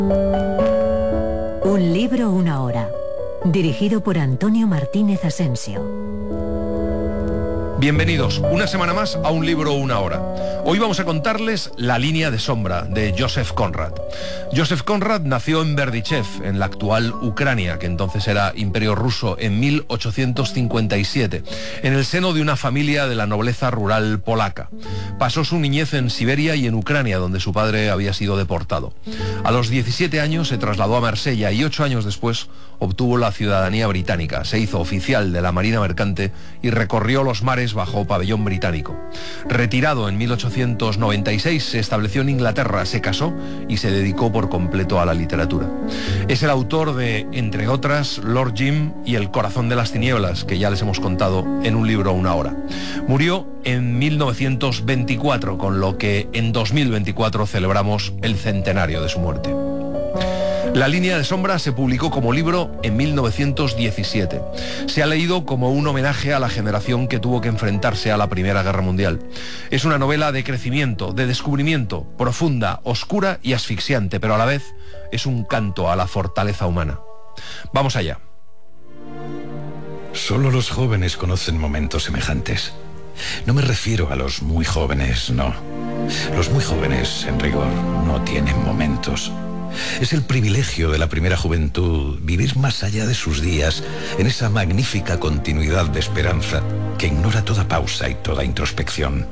Un libro, una hora. Dirigido por Antonio Martínez Asensio. Bienvenidos una semana más a Un libro, una hora. Hoy vamos a contarles La línea de sombra de Joseph Conrad. Joseph Conrad nació en Berdichev, en la actual Ucrania, que entonces era Imperio Ruso, en 1857, en el seno de una familia de la nobleza rural polaca. Pasó su niñez en Siberia y en Ucrania, donde su padre había sido deportado. A los 17 años se trasladó a Marsella y 8 años después obtuvo la ciudadanía británica. Se hizo oficial de la Marina Mercante y recorrió los mares bajo pabellón británico. Retirado en 1896, se estableció en Inglaterra, se casó y se dedicó por completo a la literatura. Es el autor de, entre otras, Lord Jim y El corazón de las tinieblas, que ya les hemos contado en Un libro, una hora. Murió en 1924, con lo que en 2024 celebramos el centenario de su muerte. La línea de sombra se publicó como libro en 1917. Se ha leído como un homenaje a la generación que tuvo que enfrentarse a la Primera Guerra Mundial. Es una novela de crecimiento, de descubrimiento, profunda, oscura y asfixiante, pero a la vez es un canto a la fortaleza humana. Vamos allá. Solo los jóvenes conocen momentos semejantes. No me refiero a los muy jóvenes, no. Los muy jóvenes, en rigor, no tienen momentos. Es el privilegio de la primera juventud vivir más allá de sus días en esa magnífica continuidad de esperanza que ignora toda pausa y toda introspección.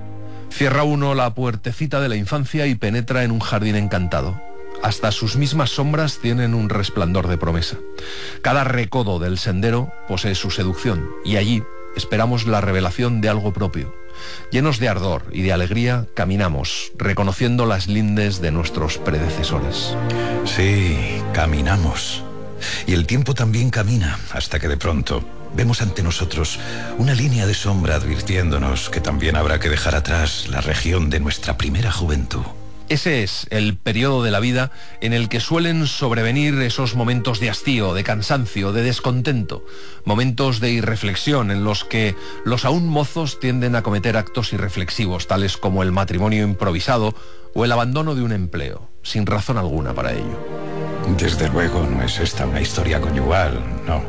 Cierra uno la puertecita de la infancia y penetra en un jardín encantado. Hasta sus mismas sombras tienen un resplandor de promesa. Cada recodo del sendero posee su seducción y allí esperamos la revelación de algo propio. Llenos de ardor y de alegría, caminamos, reconociendo las lindes de nuestros predecesores. Sí, caminamos. Y el tiempo también camina, hasta que de pronto vemos ante nosotros una línea de sombra advirtiéndonos que también habrá que dejar atrás la región de nuestra primera juventud. Ese es el periodo de la vida en el que suelen sobrevenir esos momentos de hastío, de cansancio, de descontento, momentos de irreflexión en los que los aún mozos tienden a cometer actos irreflexivos, tales como el matrimonio improvisado o el abandono de un empleo, sin razón alguna para ello. Desde luego no es esta una historia conyugal, no.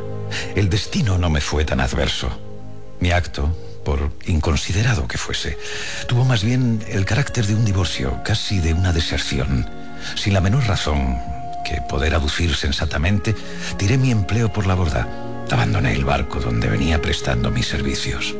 El destino no me fue tan adverso. Mi acto, por inconsiderado que fuese, tuvo más bien el carácter de un divorcio, casi de una deserción. Sin la menor razón que poder aducir sensatamente, tiré mi empleo por la borda. Abandoné el barco donde venía prestando mis servicios.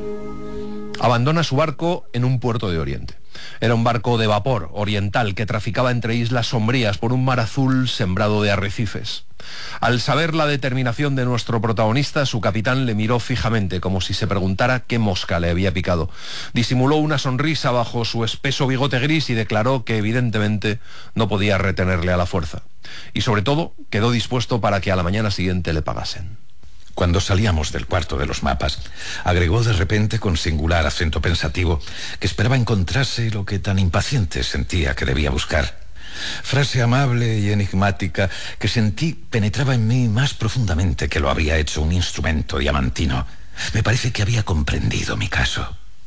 Abandona su barco en un puerto de Oriente. Era un barco de vapor oriental que traficaba entre islas sombrías por un mar azul sembrado de arrecifes. Al saber la determinación de nuestro protagonista, su capitán le miró fijamente, como si se preguntara qué mosca le había picado. Disimuló una sonrisa bajo su espeso bigote gris y declaró que evidentemente no podía retenerle a la fuerza. Y sobre todo, quedó dispuesto para que a la mañana siguiente le pagasen. Cuando salíamos del cuarto de los mapas, agregó de repente con singular acento pensativo que esperaba encontrarse lo que tan impaciente sentía que debía buscar. Frase amable y enigmática que sentí penetraba en mí más profundamente que lo habría hecho un instrumento diamantino. Me parece que había comprendido mi caso.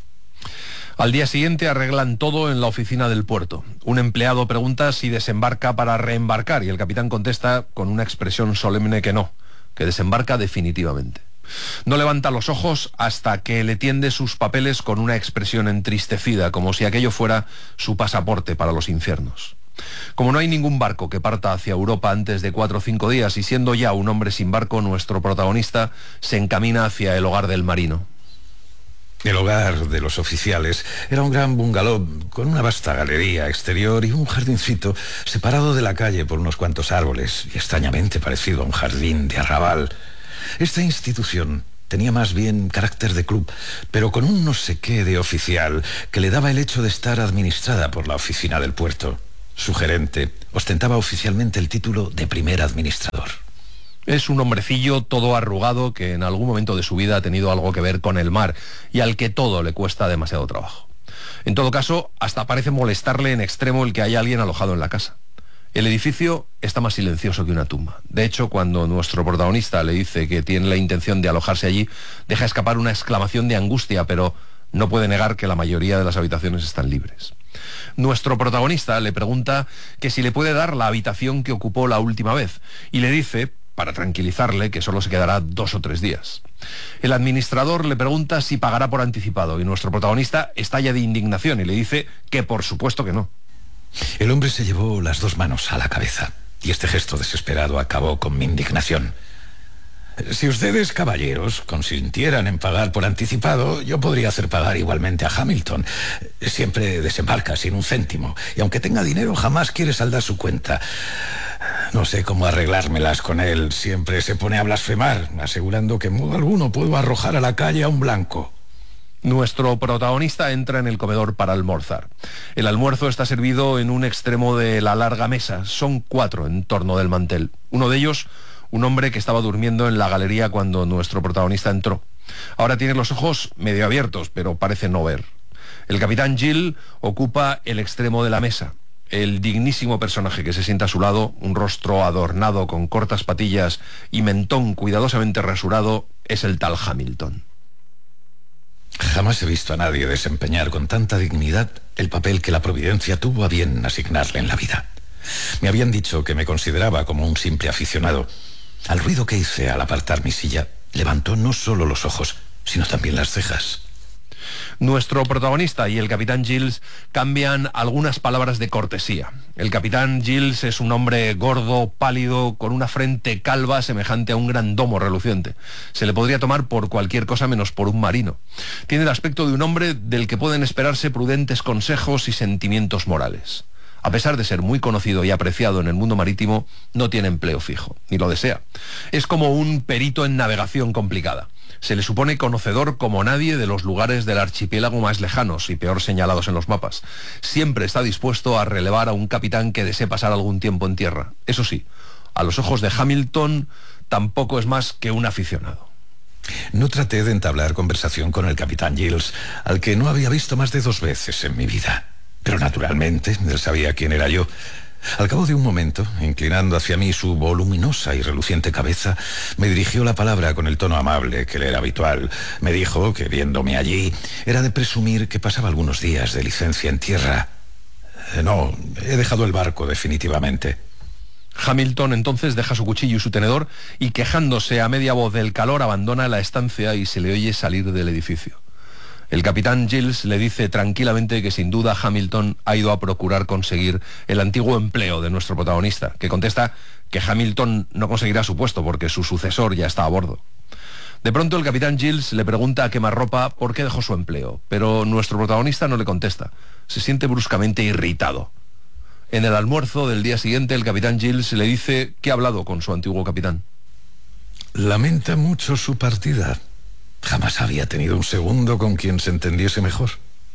Al día siguiente arreglan todo en la oficina del puerto. Un empleado pregunta si desembarca para reembarcar y el capitán contesta con una expresión solemne que no, que desembarca definitivamente. No levanta los ojos hasta que le tiende sus papeles con una expresión entristecida, como si aquello fuera su pasaporte para los infiernos. Como no hay ningún barco que parta hacia Europa antes de 4 o 5 días y siendo ya un hombre sin barco, nuestro protagonista se encamina hacia el hogar del marino. El hogar de los oficiales era un gran bungalow con una vasta galería exterior y un jardincito separado de la calle por unos cuantos árboles y extrañamente parecido a un jardín de arrabal. Esta institución tenía más bien carácter de club, pero con un no sé qué de oficial que le daba el hecho de estar administrada por la oficina del puerto. Su gerente ostentaba oficialmente el título de primer administrador. Es un hombrecillo todo arrugado que en algún momento de su vida ha tenido algo que ver con el mar y al que todo le cuesta demasiado trabajo. En todo caso, hasta parece molestarle en extremo el que haya alguien alojado en la casa. El edificio está más silencioso que una tumba. De hecho, cuando nuestro protagonista le dice que tiene la intención de alojarse allí, deja escapar una exclamación de angustia, pero no puede negar que la mayoría de las habitaciones están libres. Nuestro protagonista le pregunta que si le puede dar la habitación que ocupó la última vez y le dice, para tranquilizarle, que solo se quedará 2 o 3 días. El administrador le pregunta si pagará por anticipado y nuestro protagonista estalla de indignación y le dice que por supuesto que no. El hombre se llevó las 2 manos a la cabeza y este gesto desesperado acabó con mi indignación. Si ustedes, caballeros, consintieran en pagar por anticipado, yo podría hacer pagar igualmente a Hamilton. Siempre desembarca sin un céntimo, y aunque tenga dinero, jamás quiere saldar su cuenta. No sé cómo arreglármelas con él. Siempre se pone a blasfemar, asegurando que en modo alguno puedo arrojar a la calle a un blanco. Nuestro protagonista entra en el comedor para almorzar. El almuerzo está servido en un extremo de la larga mesa. Son 4 en torno del mantel. Uno de ellos, un hombre que estaba durmiendo en la galería cuando nuestro protagonista entró. Ahora tiene los ojos medio abiertos, pero parece no ver. El capitán Gill ocupa el extremo de la mesa. El dignísimo personaje que se sienta a su lado, un rostro adornado con cortas patillas y mentón cuidadosamente rasurado, es el tal Hamilton. Jamás he visto a nadie desempeñar con tanta dignidad el papel que la providencia tuvo a bien asignarle en la vida. Me habían dicho que me consideraba como un simple aficionado. Al ruido que hice al apartar mi silla, levantó no solo los ojos, sino también las cejas. Nuestro protagonista y el capitán Giles cambian algunas palabras de cortesía. El capitán Giles es un hombre gordo, pálido, con una frente calva semejante a un gran domo reluciente. Se le podría tomar por cualquier cosa menos por un marino. Tiene el aspecto de un hombre del que pueden esperarse prudentes consejos y sentimientos morales. A pesar de ser muy conocido y apreciado en el mundo marítimo, no tiene empleo fijo, ni lo desea. Es como un perito en navegación complicada. Se le supone conocedor como nadie de los lugares del archipiélago más lejanos y peor señalados en los mapas. Siempre está dispuesto a relevar a un capitán que desee pasar algún tiempo en tierra. Eso sí, a los ojos de Hamilton, tampoco es más que un aficionado. No traté de entablar conversación con el capitán Giles, al que no había visto más de 2 veces en mi vida. Pero naturalmente, él sabía quién era yo. Al cabo de un momento, inclinando hacia mí su voluminosa y reluciente cabeza, me dirigió la palabra con el tono amable que le era habitual. Me dijo que, viéndome allí, era de presumir que pasaba algunos días de licencia en tierra. No, he dejado el barco definitivamente. Hamilton entonces deja su cuchillo y su tenedor y, quejándose a media voz del calor, abandona la estancia y se le oye salir del edificio. El capitán Giles le dice tranquilamente que sin duda Hamilton ha ido a procurar conseguir el antiguo empleo de nuestro protagonista, que contesta que Hamilton no conseguirá su puesto porque su sucesor ya está a bordo. De pronto el capitán Giles le pregunta a quemarropa por qué dejó su empleo, pero nuestro protagonista no le contesta. Se siente bruscamente irritado. En el almuerzo del día siguiente, el capitán Giles le dice que ha hablado con su antiguo capitán. Lamenta mucho su partida. Jamás había tenido un segundo con quien se entendiese mejor.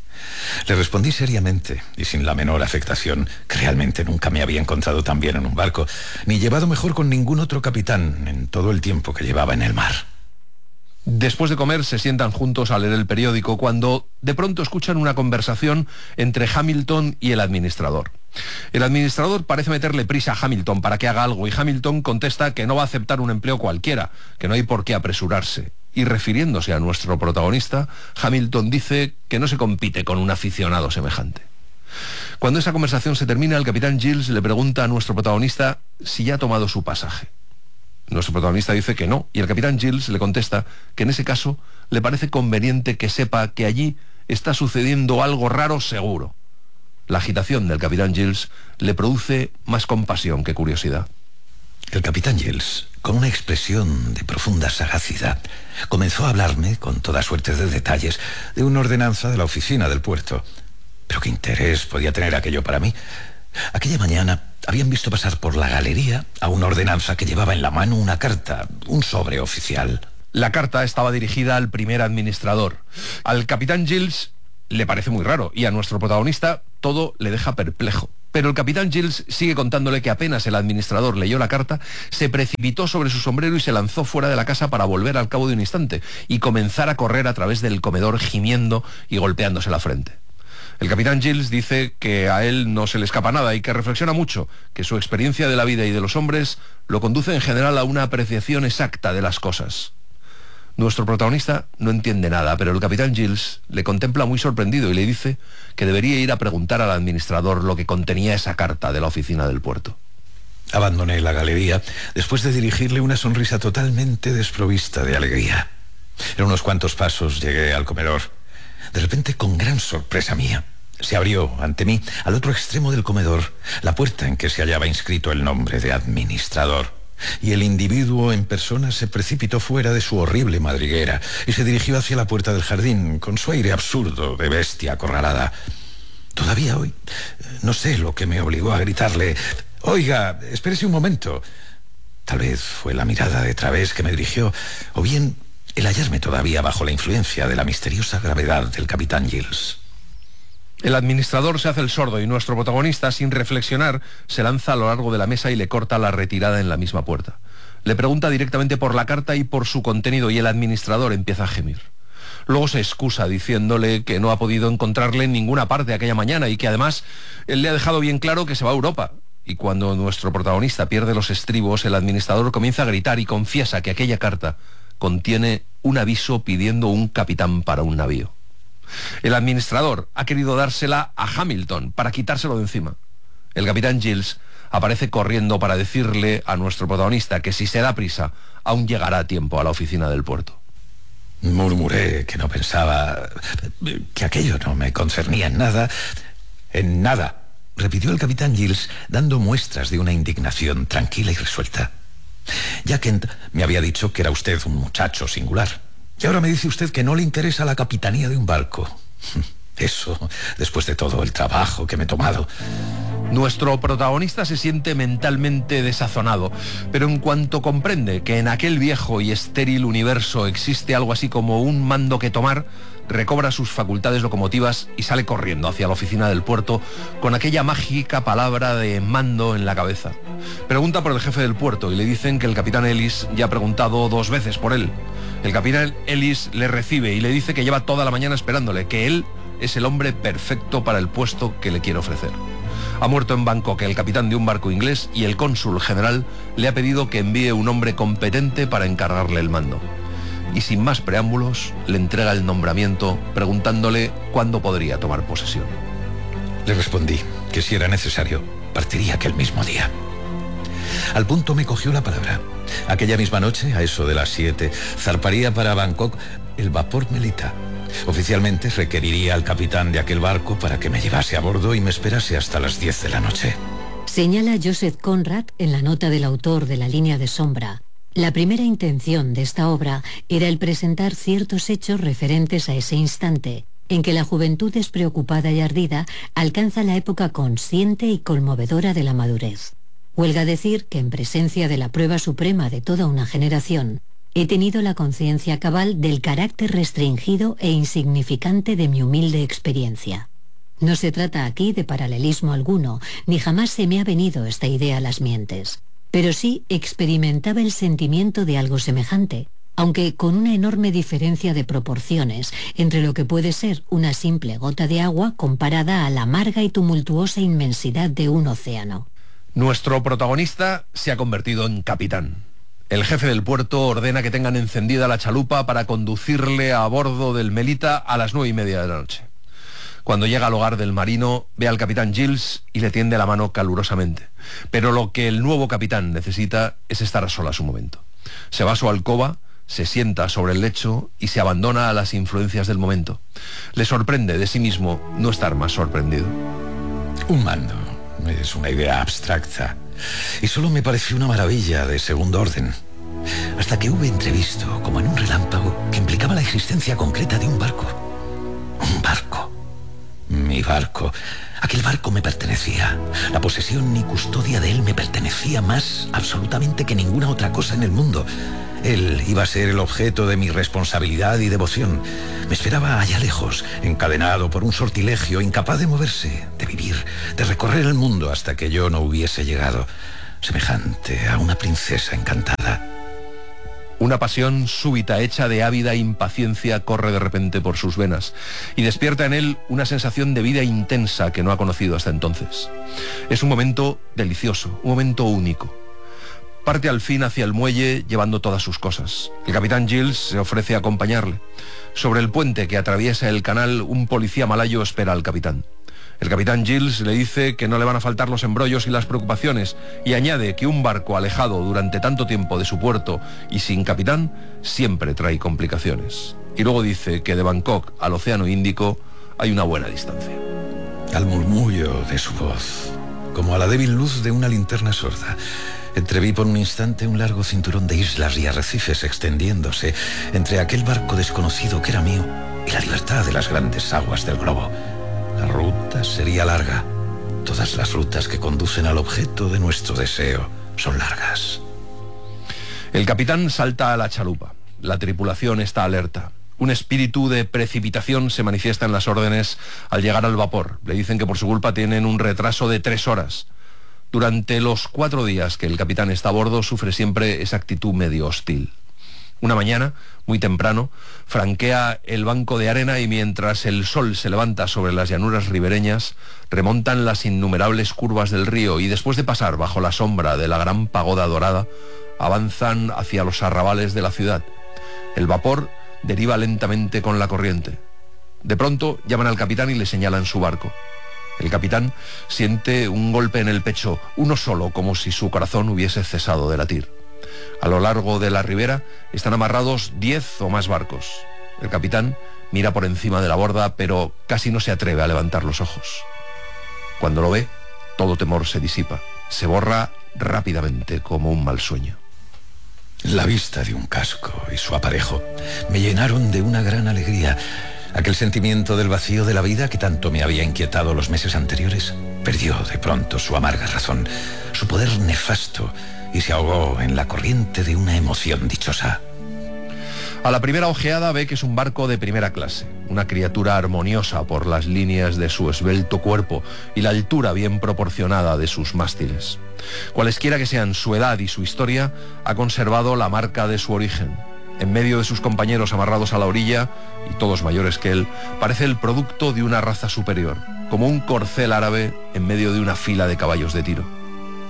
Le respondí seriamente y sin la menor afectación que realmente nunca me había encontrado tan bien en un barco, ni llevado mejor con ningún otro capitán en todo el tiempo que llevaba en el mar. Después de comer se sientan juntos a leer el periódico cuando de pronto escuchan una conversación entre Hamilton y el administrador. El administrador parece meterle prisa a Hamilton para que haga algo y Hamilton contesta que no va a aceptar un empleo cualquiera, que no hay por qué apresurarse. Y refiriéndose a nuestro protagonista, Hamilton dice que no se compite con un aficionado semejante. Cuando esa conversación se termina, el capitán Giles le pregunta a nuestro protagonista si ya ha tomado su pasaje. Nuestro protagonista dice que no, y el capitán Giles le contesta que en ese caso le parece conveniente que sepa que allí está sucediendo algo raro seguro. La agitación del capitán Giles le produce más compasión que curiosidad. El capitán Giles, con una expresión de profunda sagacidad, comenzó a hablarme con toda suerte de detalles de una ordenanza de la oficina del puerto. Pero qué interés podía tener aquello para mí. Aquella mañana habían visto pasar por la galería a una ordenanza que llevaba en la mano una carta, un sobre oficial. La carta estaba dirigida al primer administrador. Al capitán Giles le parece muy raro y a nuestro protagonista todo le deja perplejo. Pero el capitán Giles sigue contándole que apenas el administrador leyó la carta, se precipitó sobre su sombrero y se lanzó fuera de la casa para volver al cabo de un instante y comenzar a correr a través del comedor gimiendo y golpeándose la frente. El capitán Giles dice que a él no se le escapa nada y que reflexiona mucho, que su experiencia de la vida y de los hombres lo conduce en general a una apreciación exacta de las cosas. Nuestro protagonista no entiende nada, pero el capitán Giles le contempla muy sorprendido y le dice que debería ir a preguntar al administrador lo que contenía esa carta de la oficina del puerto. Abandoné la galería después de dirigirle una sonrisa totalmente desprovista de alegría. En unos cuantos pasos llegué al comedor. De repente, con gran sorpresa mía, se abrió ante mí, al otro extremo del comedor, la puerta en que se hallaba inscrito el nombre de administrador. Y el individuo en persona se precipitó fuera de su horrible madriguera y se dirigió hacia la puerta del jardín con su aire absurdo de bestia acorralada. Todavía hoy no sé lo que me obligó a gritarle: «Oiga, espérese un momento». Tal vez fue la mirada de través que me dirigió, o bien el hallarme todavía bajo la influencia de la misteriosa gravedad del capitán Giles. El administrador se hace el sordo y nuestro protagonista, sin reflexionar, se lanza a lo largo de la mesa y le corta la retirada en la misma puerta. Le pregunta directamente por la carta y por su contenido y el administrador empieza a gemir. Luego se excusa diciéndole que no ha podido encontrarle en ninguna parte aquella mañana y que además él le ha dejado bien claro que se va a Europa. Y cuando nuestro protagonista pierde los estribos, el administrador comienza a gritar y confiesa que aquella carta contiene un aviso pidiendo un capitán para un navío. El administrador ha querido dársela a Hamilton para quitárselo de encima. El capitán Giles aparece corriendo para decirle a nuestro protagonista que si se da prisa, aún llegará a tiempo a la oficina del puerto. Murmuré que no pensaba, que aquello no me concernía en nada. En nada, repitió el capitán Giles, dando muestras de una indignación tranquila y resuelta. Ya Kent me había dicho que era usted un muchacho singular. Y ahora me dice usted que no le interesa la capitanía de un barco. Eso, después de todo el trabajo que me he tomado. Nuestro protagonista se siente mentalmente desazonado, pero en cuanto comprende que en aquel viejo y estéril universo existe algo así como un mando que tomar, recobra sus facultades locomotivas y sale corriendo hacia la oficina del puerto con aquella mágica palabra de mando en la cabeza. Pregunta por el jefe del puerto y le dicen que el capitán Ellis ya ha preguntado 2 veces por él. El capitán Ellis le recibe y le dice que lleva toda la mañana esperándole, que él es el hombre perfecto para el puesto que le quiere ofrecer. Ha muerto en Bangkok el capitán de un barco inglés y el cónsul general le ha pedido que envíe un hombre competente para encargarle el mando. Y sin más preámbulos, le entrega el nombramiento preguntándole cuándo podría tomar posesión. Le respondí que si era necesario, partiría aquel mismo día. Al punto me cogió la palabra. Aquella misma noche, a eso de las 7, zarparía para Bangkok el vapor Melita. Oficialmente requeriría al capitán de aquel barco para que me llevase a bordo y me esperase hasta las 10 de la noche. Señala Joseph Conrad en la nota del autor de La línea de sombra. La primera intención de esta obra era el presentar ciertos hechos referentes a ese instante, en que la juventud despreocupada y ardida alcanza la época consciente y conmovedora de la madurez. Huelga decir que en presencia de la prueba suprema de toda una generación, he tenido la conciencia cabal del carácter restringido e insignificante de mi humilde experiencia. No se trata aquí de paralelismo alguno, ni jamás se me ha venido esta idea a las mientes, pero sí experimentaba el sentimiento de algo semejante, aunque con una enorme diferencia de proporciones entre lo que puede ser una simple gota de agua comparada a la amarga y tumultuosa inmensidad de un océano. Nuestro protagonista se ha convertido en capitán. El jefe del puerto ordena que tengan encendida la chalupa para conducirle a bordo del Melita a las 9:30 de la noche. Cuando llega al hogar del marino, ve al capitán Giles y le tiende la mano calurosamente. Pero lo que el nuevo capitán necesita es estar a solas un momento. Se va a su alcoba, se sienta sobre el lecho y se abandona a las influencias del momento. Le sorprende de sí mismo no estar más sorprendido. Un mando es una idea abstracta y solo me pareció una maravilla de segundo orden, hasta que hube entrevisto, como en un relámpago, que implicaba la existencia concreta de un barco. Un barco. Mi barco. Aquel barco me pertenecía. La posesión y custodia de él me pertenecía más absolutamente que ninguna otra cosa en el mundo. Él iba a ser el objeto de mi responsabilidad y devoción. Me esperaba allá lejos, encadenado por un sortilegio, incapaz de moverse, de vivir, de recorrer el mundo hasta que yo no hubiese llegado, semejante a una princesa encantada. Una pasión súbita, hecha de ávida impaciencia, corre de repente por sus venas y despierta en él una sensación de vida intensa que no ha conocido hasta entonces. Es un momento delicioso, un momento único. Parte al fin hacia el muelle llevando todas sus cosas. El capitán Giles se ofrece a acompañarle. Sobre el puente que atraviesa el canal, un policía malayo espera al capitán. El capitán Giles le dice que no le van a faltar los embrollos y las preocupaciones y añade que un barco alejado durante tanto tiempo de su puerto y sin capitán siempre trae complicaciones. Y luego dice que de Bangkok al Océano Índico hay una buena distancia. Al murmullo de su voz, como a la débil luz de una linterna sorda, entreví por un instante un largo cinturón de islas y arrecifes extendiéndose entre aquel barco desconocido que era mío y la libertad de las grandes aguas del globo. La ruta sería larga. Todas las rutas que conducen al objeto de nuestro deseo son largas. El capitán salta a la chalupa. La tripulación está alerta. Un espíritu de precipitación se manifiesta en las órdenes al llegar al vapor. Le dicen que por su culpa tienen un retraso de 3 horas. Durante los 4 días que el capitán está a bordo, sufre siempre esa actitud medio hostil. Una mañana, muy temprano, franquea el banco de arena y mientras el sol se levanta sobre las llanuras ribereñas, remontan las innumerables curvas del río y después de pasar bajo la sombra de la gran pagoda dorada, avanzan hacia los arrabales de la ciudad. El vapor deriva lentamente con la corriente. De pronto llaman al capitán y le señalan su barco. El capitán siente un golpe en el pecho, uno solo, como si su corazón hubiese cesado de latir. A lo largo de la ribera están amarrados 10 o más barcos. El capitán mira por encima de la borda, pero casi no se atreve a levantar los ojos. Cuando lo ve, todo temor se disipa, se borra rápidamente como un mal sueño. La vista de un casco y su aparejo me llenaron de una gran alegría. Aquel sentimiento del vacío de la vida que tanto me había inquietado los meses anteriores perdió de pronto su amarga razón, su poder nefasto, y se ahogó en la corriente de una emoción dichosa. A la primera ojeada ve que es un barco de primera clase, una criatura armoniosa por las líneas de su esbelto cuerpo y la altura bien proporcionada de sus mástiles. Cualesquiera que sean su edad y su historia, ha conservado la marca de su origen. En medio de sus compañeros amarrados a la orilla, y todos mayores que él, parece el producto de una raza superior, como un corcel árabe en medio de una fila de caballos de tiro.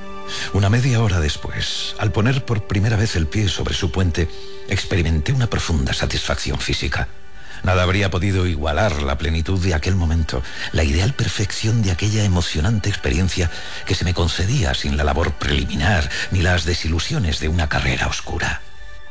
Una media hora después, al poner por primera vez el pie sobre su puente, experimenté una profunda satisfacción física. Nada habría podido igualar la plenitud de aquel momento, la ideal perfección de aquella emocionante experiencia que se me concedía sin la labor preliminar ni las desilusiones de una carrera oscura.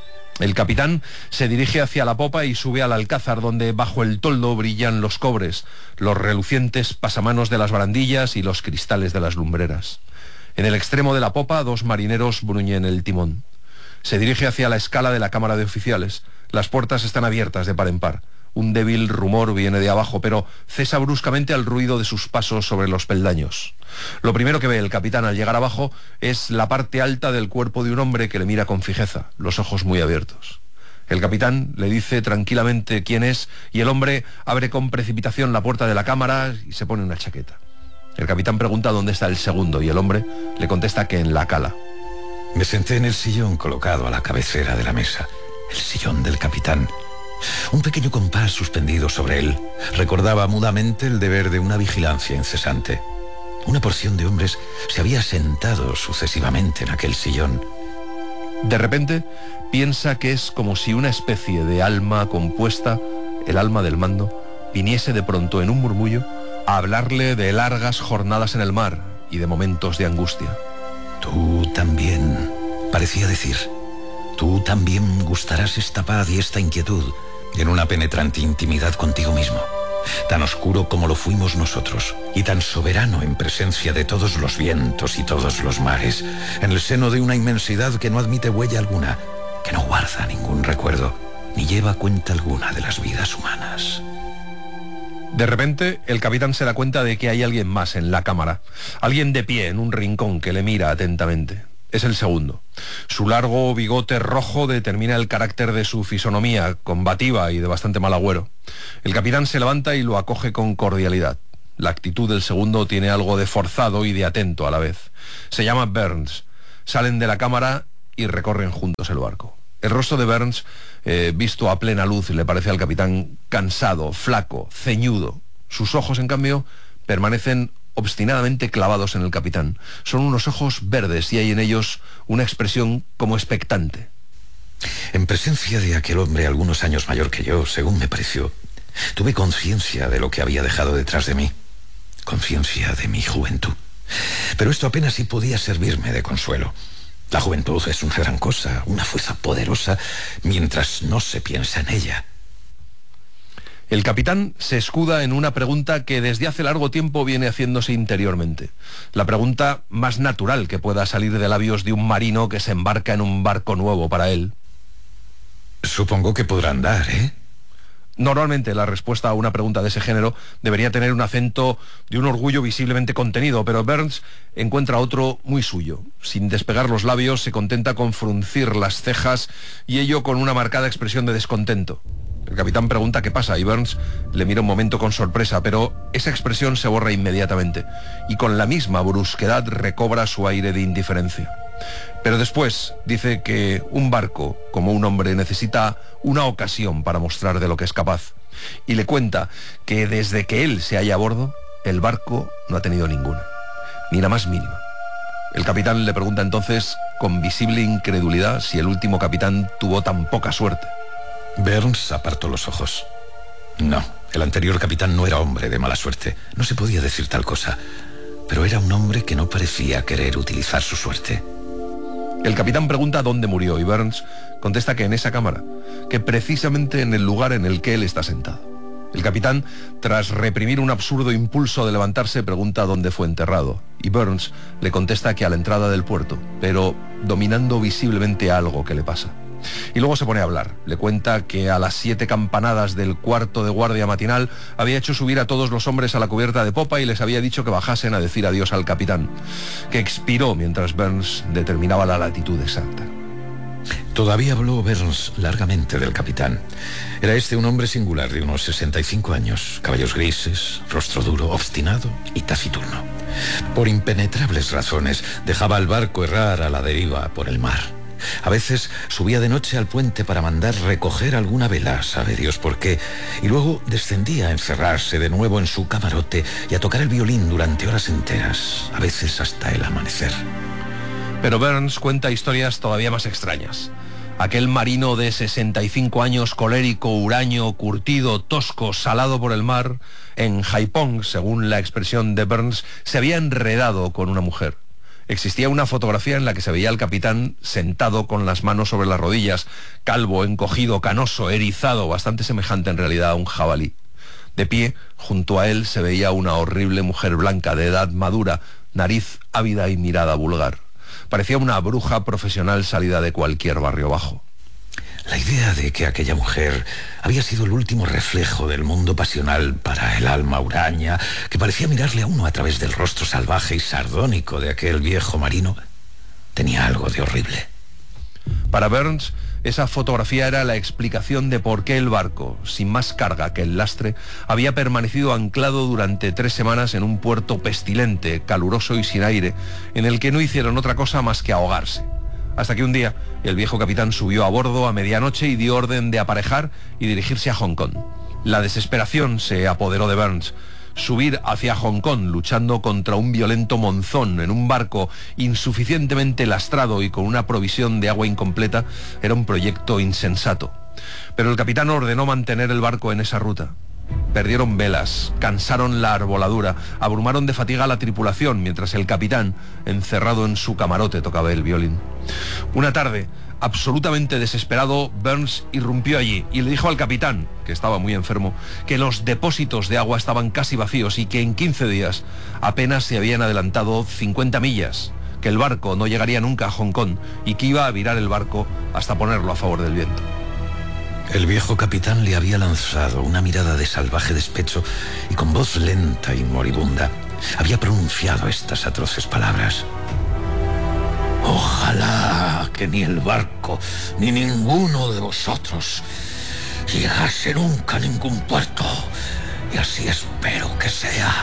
El capitán se dirige hacia la popa y sube al alcázar donde bajo el toldo brillan los cobres, los relucientes pasamanos de las barandillas y los cristales de las lumbreras. En el extremo de la popa, 2 marineros bruñen el timón. Se dirige hacia la escala de la cámara de oficiales. Las puertas están abiertas de par en par. Un débil rumor viene de abajo, pero cesa bruscamente al ruido de sus pasos sobre los peldaños. Lo primero que ve el capitán al llegar abajo es la parte alta del cuerpo de un hombre que le mira con fijeza, los ojos muy abiertos. El capitán le dice tranquilamente quién es y el hombre abre con precipitación la puerta de la cámara y se pone una chaqueta. El capitán pregunta dónde está el segundo y el hombre le contesta que en la cala. Me senté en el sillón colocado a la cabecera de la mesa, el sillón del capitán. Un pequeño compás suspendido sobre él recordaba mudamente el deber de una vigilancia incesante. Una porción de hombres se había sentado sucesivamente en aquel sillón. De repente piensa que es como si una especie de alma compuesta, el alma del mando, viniese de pronto en un murmullo a hablarle de largas jornadas en el mar y de momentos de angustia. Tú también, parecía decir, tú también gustarás esta paz y esta inquietud en una penetrante intimidad contigo mismo, tan oscuro como lo fuimos nosotros y tan soberano en presencia de todos los vientos y todos los mares, en el seno de una inmensidad que no admite huella alguna, que no guarda ningún recuerdo, ni lleva cuenta alguna de las vidas humanas. De repente, el capitán se da cuenta de que hay alguien más en la cámara, alguien de pie en un rincón que le mira atentamente. Es el segundo. Su largo bigote rojo determina el carácter de su fisonomía, combativa y de bastante mal agüero. El capitán se levanta y lo acoge con cordialidad. La actitud del segundo tiene algo de forzado y de atento a la vez. Se llama Burns. Salen de la cámara y recorren juntos el barco. El rostro de Burns, visto a plena luz, le parece al capitán cansado, flaco, ceñudo. Sus ojos, en cambio, permanecen obstinadamente clavados en el capitán. Son unos ojos verdes y hay en ellos una expresión como expectante. En presencia de aquel hombre algunos años mayor que yo, según me pareció, tuve conciencia de lo que había dejado detrás de mí. Conciencia de mi juventud. Pero esto apenas si podía servirme de consuelo. La juventud es una gran cosa, una fuerza poderosa, mientras no se piensa en ella. El capitán se escuda en una pregunta que desde hace largo tiempo viene haciéndose interiormente. La pregunta más natural que pueda salir de labios de un marino que se embarca en un barco nuevo para él. Supongo que podrá andar, ¿eh? Normalmente la respuesta a una pregunta de ese género debería tener un acento de un orgullo visiblemente contenido, pero Burns encuentra otro muy suyo. Sin despegar los labios, se contenta con fruncir las cejas y ello con una marcada expresión de descontento. El capitán pregunta qué pasa y Burns le mira un momento con sorpresa, pero esa expresión se borra inmediatamente y con la misma brusquedad recobra su aire de indiferencia. Pero después dice que un barco, como un hombre, necesita una ocasión para mostrar de lo que es capaz. Y le cuenta que desde que él se halla a bordo, el barco no ha tenido ninguna, ni la más mínima. El capitán le pregunta entonces, con visible incredulidad, si el último capitán tuvo tan poca suerte. Burns apartó los ojos. No, el anterior capitán no era hombre de mala suerte. No se podía decir tal cosa. Pero era un hombre que no parecía querer utilizar su suerte. El capitán pregunta dónde murió y Burns contesta que en esa cámara, que precisamente en el lugar en el que él está sentado. El capitán, tras reprimir un absurdo impulso de levantarse, pregunta dónde fue enterrado y Burns le contesta que a la entrada del puerto, pero dominando visiblemente algo que le pasa. Y luego se pone a hablar. Le cuenta que a las 7 campanadas del cuarto de guardia matinal había hecho subir a todos los hombres a la cubierta de popa y les había dicho que bajasen a decir adiós al capitán, que expiró mientras Burns determinaba la latitud exacta. Todavía habló Burns largamente del capitán. Era este un hombre singular de unos 65 años, cabellos grises, rostro duro, obstinado y taciturno. Por impenetrables razones dejaba el barco errar a la deriva por el mar. A veces subía de noche al puente para mandar recoger alguna vela, sabe Dios por qué, y luego descendía a encerrarse de nuevo en su camarote y a tocar el violín durante horas enteras, a veces hasta el amanecer. Pero Burns cuenta historias todavía más extrañas. Aquel marino de 65 años, colérico, huraño, curtido, tosco, salado por el mar, en Haiphong, según la expresión de Burns, se había enredado con una mujer. Existía una fotografía en la que se veía al capitán sentado con las manos sobre las rodillas, calvo, encogido, canoso, erizado, bastante semejante en realidad a un jabalí. De pie, junto a él se veía una horrible mujer blanca de edad madura, nariz ávida y mirada vulgar. Parecía una bruja profesional salida de cualquier barrio bajo. La idea de que aquella mujer había sido el último reflejo del mundo pasional para el alma huraña, que parecía mirarle a uno a través del rostro salvaje y sardónico de aquel viejo marino, tenía algo de horrible. Para Burns, esa fotografía era la explicación de por qué el barco, sin más carga que el lastre, había permanecido anclado durante 3 semanas en un puerto pestilente, caluroso y sin aire, en el que no hicieron otra cosa más que ahogarse. Hasta que un día el viejo capitán subió a bordo a medianoche y dio orden de aparejar y dirigirse a Hong Kong. La desesperación se apoderó de Burns. Subir hacia Hong Kong luchando contra un violento monzón en un barco insuficientemente lastrado y con una provisión de agua incompleta era un proyecto insensato. Pero el capitán ordenó mantener el barco en esa ruta. Perdieron velas, cansaron la arboladura, abrumaron de fatiga a la tripulación, mientras el capitán, encerrado en su camarote, tocaba el violín. Una tarde, absolutamente desesperado, Burns irrumpió allí y le dijo al capitán, que estaba muy enfermo, que los depósitos de agua estaban casi vacíos y que en 15 días apenas se habían adelantado 50 millas, que el barco no llegaría nunca a Hong Kong y que iba a virar el barco hasta ponerlo a favor del viento. El viejo capitán le había lanzado una mirada de salvaje despecho y con voz lenta y moribunda había pronunciado estas atroces palabras. Ojalá que ni el barco ni ninguno de vosotros llegase nunca a ningún puerto, y así espero que sea.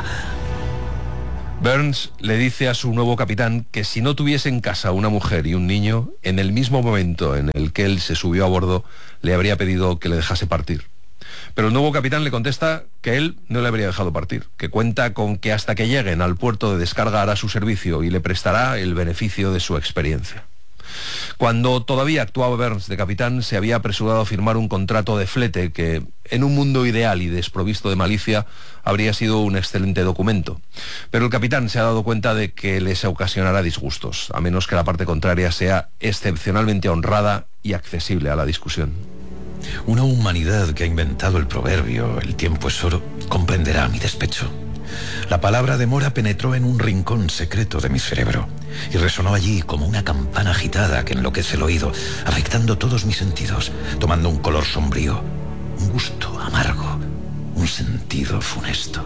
Burns le dice a su nuevo capitán que si no tuviese en casa una mujer y un niño, en el mismo momento en el que él se subió a bordo, le habría pedido que le dejase partir. Pero el nuevo capitán le contesta que él no le habría dejado partir, que cuenta con que hasta que lleguen al puerto de descarga hará su servicio y le prestará el beneficio de su experiencia. Cuando todavía actuaba Burns de capitán, se había apresurado a firmar un contrato de flete que, en un mundo ideal y desprovisto de malicia, habría sido un excelente documento. Pero el capitán se ha dado cuenta de que les ocasionará disgustos, a menos que la parte contraria sea excepcionalmente honrada y accesible a la discusión. Una humanidad que ha inventado el proverbio "el tiempo es oro" comprenderá mi despecho. La palabra demora penetró en un rincón secreto de mi cerebro y resonó allí como una campana agitada que enloquece el oído, afectando todos mis sentidos, tomando un color sombrío, un gusto amargo, un sentido funesto.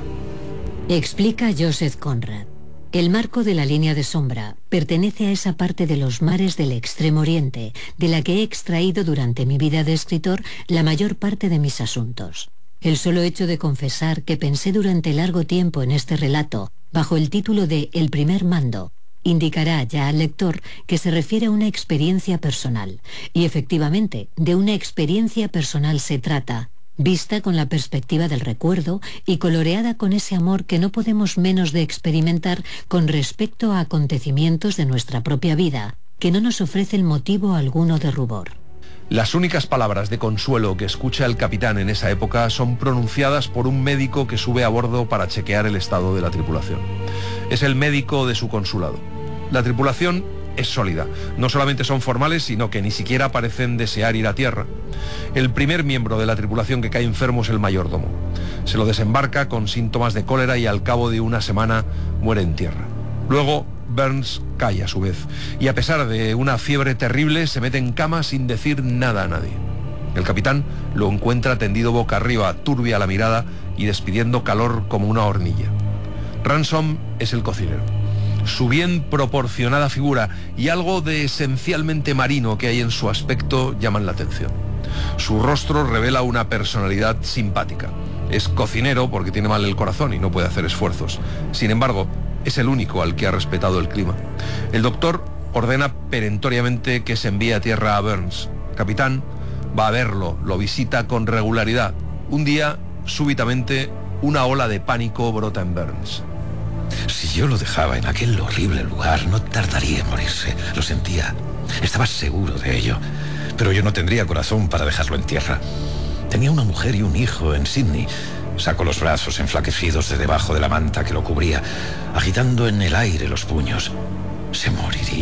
Explica Joseph Conrad. El marco de la línea de sombra pertenece a esa parte de los mares del Extremo Oriente, de la que he extraído durante mi vida de escritor la mayor parte de mis asuntos. El solo hecho de confesar que pensé durante largo tiempo en este relato, bajo el título de El primer mando, indicará ya al lector que se refiere a una experiencia personal. Y efectivamente, de una experiencia personal se trata, vista con la perspectiva del recuerdo y coloreada con ese amor que no podemos menos de experimentar con respecto a acontecimientos de nuestra propia vida, que no nos ofrecen motivo alguno de rubor. Las únicas palabras de consuelo que escucha el capitán en esa época son pronunciadas por un médico que sube a bordo para chequear el estado de la tripulación. Es el médico de su consulado. La tripulación es sólida. No solamente son formales, sino que ni siquiera parecen desear ir a tierra. El primer miembro de la tripulación que cae enfermo es el mayordomo. Se lo desembarca con síntomas de cólera y al cabo de una semana muere en tierra. Luego, Burns cae a su vez, y a pesar de una fiebre terrible se mete en cama sin decir nada a nadie. El capitán lo encuentra tendido boca arriba, turbia la mirada y despidiendo calor como una hornilla. Ransom es el cocinero. Su bien proporcionada figura y algo de esencialmente marino que hay en su aspecto llaman la atención. Su rostro revela una personalidad simpática. Es cocinero porque tiene mal el corazón y no puede hacer esfuerzos. Sin embargo, es el único al que ha respetado el clima. El doctor ordena perentoriamente que se envíe a tierra a Burns. El capitán va a verlo, lo visita con regularidad. Un día, súbitamente, una ola de pánico brota en Burns. Si yo lo dejaba en aquel horrible lugar, no tardaría en morirse. Lo sentía. Estaba seguro de ello. Pero yo no tendría corazón para dejarlo en tierra. Tenía una mujer y un hijo en Sydney. Sacó los brazos enflaquecidos de debajo de la manta que lo cubría, agitando en el aire los puños. Se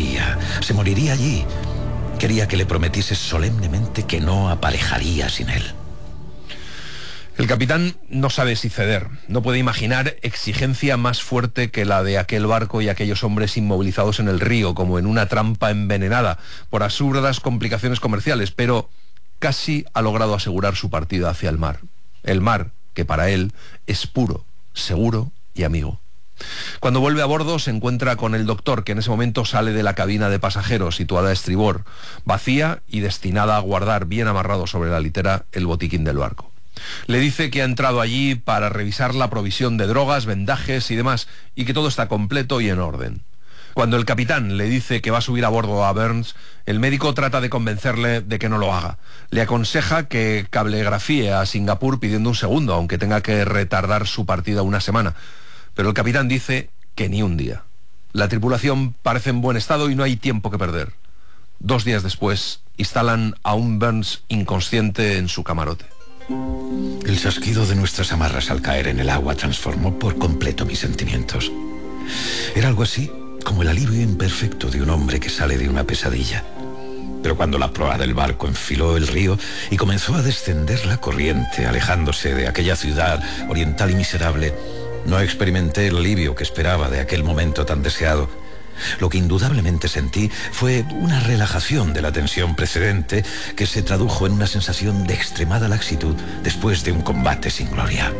moriría allí. Quería que le prometiese solemnemente que no aparejaría sin él. El capitán no sabe si ceder. No puede imaginar exigencia más fuerte que la de aquel barco y aquellos hombres inmovilizados en el río, como en una trampa envenenada por absurdas complicaciones comerciales, pero casi ha logrado asegurar su partida hacia el mar. El mar, que para él es puro, seguro y amigo. Cuando vuelve a bordo se encuentra con el doctor, que en ese momento sale de la cabina de pasajeros situada a estribor, vacía y destinada a guardar bien amarrado sobre la litera el botiquín del barco. Le dice que ha entrado allí para revisar la provisión de drogas, vendajes y demás, y que todo está completo y en orden. Cuando el capitán le dice que va a subir a bordo a Burns, el médico trata de convencerle de que no lo haga. Le aconseja que cablegrafíe a Singapur pidiendo un segundo, aunque tenga que retardar su partida una semana. Pero el capitán dice que ni un día. La tripulación parece en buen estado y no hay tiempo que perder. 2 días después, instalan a un Burns inconsciente en su camarote. El chasquido de nuestras amarras al caer en el agua transformó por completo mis sentimientos. Era algo así como el alivio imperfecto de un hombre que sale de una pesadilla. Pero cuando la proa del barco enfiló el río y comenzó a descender la corriente, alejándose de aquella ciudad oriental y miserable, no experimenté el alivio que esperaba de aquel momento tan deseado. Lo que indudablemente sentí fue una relajación de la tensión precedente que se tradujo en una sensación de extremada laxitud después de un combate sin gloria.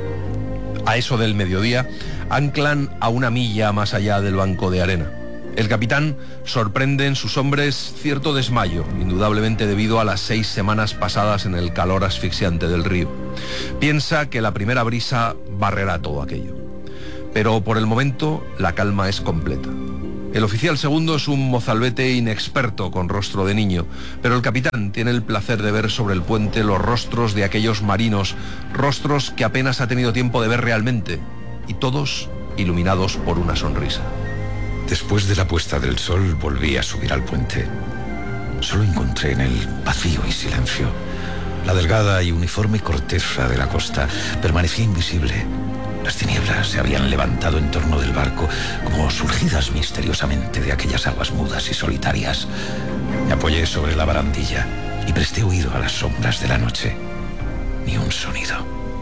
A eso del mediodía, anclan a 1 milla más allá del banco de arena. El capitán sorprende en sus hombres cierto desmayo, indudablemente debido a las 6 semanas pasadas en el calor asfixiante del río. Piensa que la primera brisa barrerá todo aquello. Pero por el momento la calma es completa. El oficial segundo es un mozalbete inexperto con rostro de niño, pero el capitán tiene el placer de ver sobre el puente los rostros de aquellos marinos, rostros que apenas ha tenido tiempo de ver realmente, y todos iluminados por una sonrisa. Después de la puesta del sol volví a subir al puente. Solo encontré en él vacío y silencio. La delgada y uniforme corteza de la costa permanecía invisible. Las tinieblas se habían levantado en torno del barco, como surgidas misteriosamente de aquellas aguas mudas y solitarias. Me apoyé sobre la barandilla y presté oído a las sombras de la noche. Ni un sonido.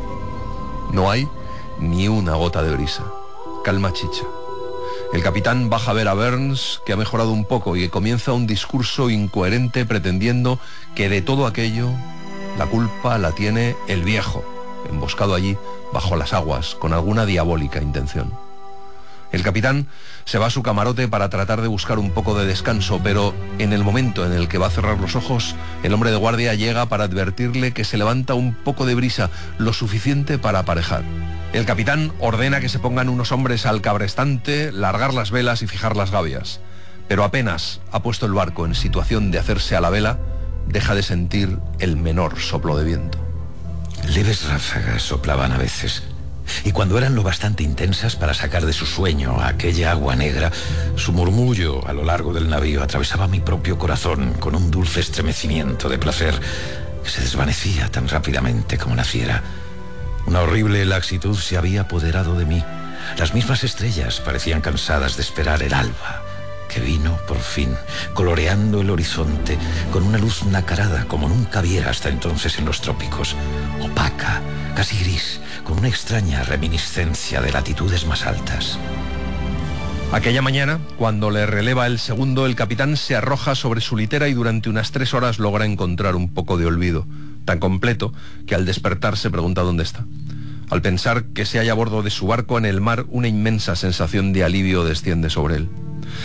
No hay ni una gota de brisa. Calma chicha. El capitán baja a ver a Burns, que ha mejorado un poco, y comienza un discurso incoherente pretendiendo que de todo aquello la culpa la tiene el viejo, emboscado allí bajo las aguas con alguna diabólica intención. El capitán se va a su camarote para tratar de buscar un poco de descanso, pero en el momento en el que va a cerrar los ojos, el hombre de guardia llega para advertirle que se levanta un poco de brisa, lo suficiente para aparejar. El capitán ordena que se pongan unos hombres al cabrestante, largar las velas y fijar las gavias. Pero apenas ha puesto el barco en situación de hacerse a la vela, deja de sentir el menor soplo de viento. Leves ráfagas soplaban a veces, y cuando eran lo bastante intensas para sacar de su sueño a aquella agua negra, su murmullo a lo largo del navío atravesaba mi propio corazón con un dulce estremecimiento de placer que se desvanecía tan rápidamente como una fiera. Una horrible laxitud se había apoderado de mí. Las mismas estrellas parecían cansadas de esperar el alba, que vino, por fin, coloreando el horizonte con una luz nacarada como nunca viera hasta entonces en los trópicos, opaca, casi gris, con una extraña reminiscencia de latitudes más altas. Aquella mañana, cuando le releva el segundo, el capitán se arroja sobre su litera y durante unas 3 horas logra encontrar un poco de olvido, tan completo que al despertar se pregunta dónde está. Al pensar que se halla a bordo de su barco en el mar, una inmensa sensación de alivio desciende sobre él.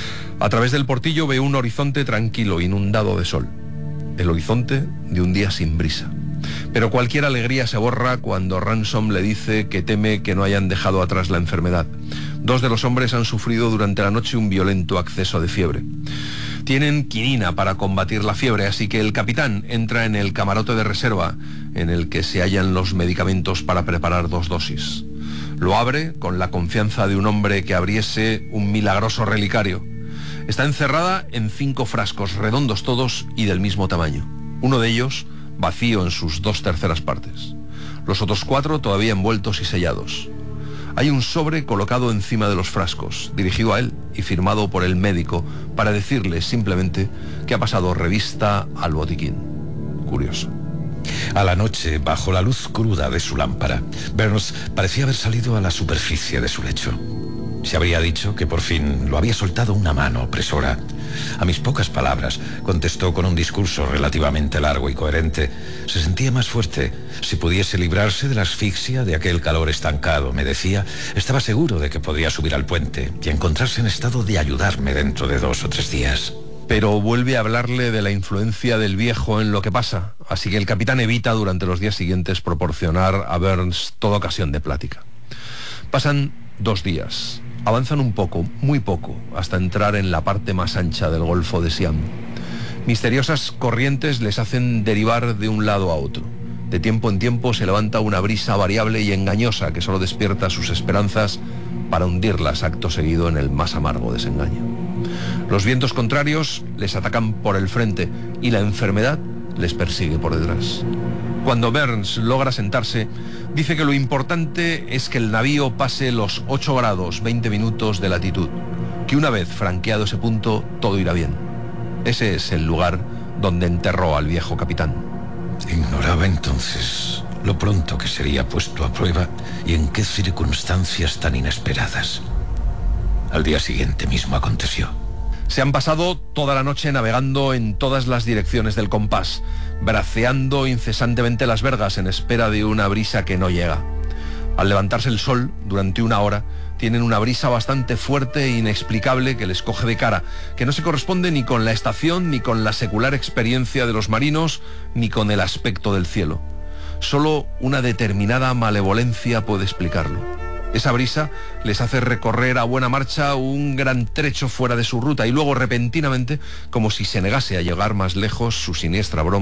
A través del portillo ve un horizonte tranquilo, inundado de sol. El horizonte de un día sin brisa. Pero cualquier alegría se borra cuando Ransom le dice que teme que no hayan dejado atrás la enfermedad. 2 de los hombres han sufrido durante la noche un violento acceso de fiebre. Tienen quinina para combatir la fiebre, así que el capitán entra en el camarote de reserva, en el que se hallan los medicamentos para preparar 2 dosis. Lo abre con la confianza de un hombre que abriese un milagroso relicario. Está encerrada en 5 frascos, redondos todos y del mismo tamaño. Uno de ellos vacío en sus 2/3 partes. Los otros 4 todavía envueltos y sellados. Hay un sobre colocado encima de los frascos, dirigido a él y firmado por el médico para decirle simplemente que ha pasado revista al botiquín. Curioso. A la noche, bajo la luz cruda de su lámpara, Burns parecía haber salido a la superficie de su lecho. Se habría dicho que por fin lo había soltado una mano opresora. A mis pocas palabras, contestó con un discurso relativamente largo y coherente. Se sentía más fuerte. Si pudiese librarse de la asfixia de aquel calor estancado, me decía, estaba seguro de que podría subir al puente y encontrarse en estado de ayudarme dentro de 2 o 3 días. Pero vuelve a hablarle de la influencia del viejo en lo que pasa, así que el capitán evita durante los días siguientes proporcionar a Burns toda ocasión de plática. Pasan 2 días. Avanzan un poco, muy poco, hasta entrar en la parte más ancha del Golfo de Siam. Misteriosas corrientes les hacen derivar de un lado a otro. De tiempo en tiempo se levanta una brisa variable y engañosa que solo despierta sus esperanzas para hundirlas acto seguido en el más amargo desengaño. Los vientos contrarios les atacan por el frente y la enfermedad les persigue por detrás. Cuando Burns logra sentarse, dice que lo importante es que el navío pase los 8 grados 20 minutos de latitud, que una vez franqueado ese punto, todo irá bien. Ese es el lugar donde enterró al viejo capitán. Ignoraba entonces lo pronto que sería puesto a prueba y en qué circunstancias tan inesperadas. Al día siguiente mismo aconteció. Se han pasado toda la noche navegando en todas las direcciones del compás, braceando incesantemente las vergas en espera de una brisa que no llega. Al levantarse el sol, durante 1 hora, tienen una brisa bastante fuerte e inexplicable que les coge de cara, que no se corresponde ni con la estación, ni con la secular experiencia de los marinos, ni con el aspecto del cielo. Solo una determinada malevolencia puede explicarlo. Esa brisa les hace recorrer a buena marcha un gran trecho fuera de su ruta y luego repentinamente, como si se negase a llegar más lejos, su siniestra broma